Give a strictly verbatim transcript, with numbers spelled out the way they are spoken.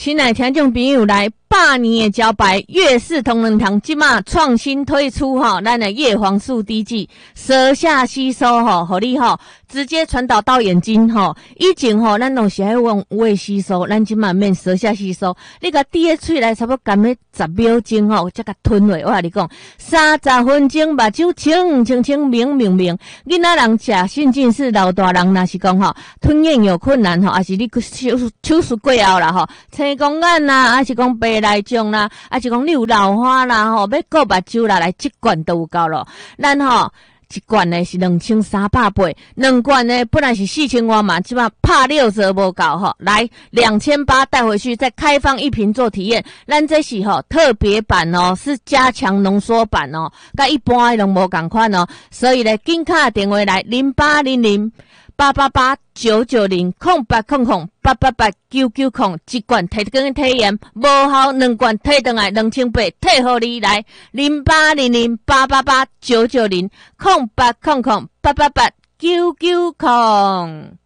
亲爱听众朋友来，百年的招牌悦氏同仁堂即马创新推出吼，咱的叶黄素滴剂，舌下吸收吼，互你吼直接传导到眼睛吼。以前吼，咱拢是爱用胃吸收，咱即马免舌下吸收，你甲滴喺喙内差不多干咩十秒钟吼，才甲吞落。我甲你讲，三十分钟目睭清清清明明明。囡仔人食甚至是老大人，若是讲吼吞咽有困难吼，还是你手手术过后啦吼，青光眼啦，还是讲白内障啦，还是讲你有老花啦吼，要顾目睭啦，来一罐都有够咯。咱吼一罐呢是两千三百八，两罐呢本来是四千多嘛，即码拍六折无够吼，来两千八带回去，再开放一瓶做体验。咱这是吼特别版哦，是加强浓缩版哦，甲一般的拢无共款哦，所以呢，紧卡电话来零八零零八八八九九零空八空空八八八九九空，一罐摕根体验，无效两罐退回来两千八，退互你来零八零零八八八九九零空八空空八八八九九空。